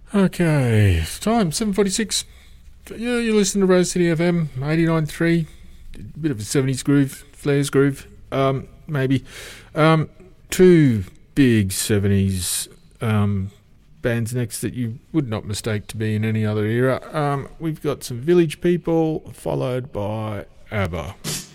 Okay, it's time 7:46. Yeah, you listen to Rose City FM 89.3. Bit of a 70s groove, Flares groove, maybe. Two big 70s bands next that you would not mistake to be in any other era. We've got some Village People, followed by ABBA.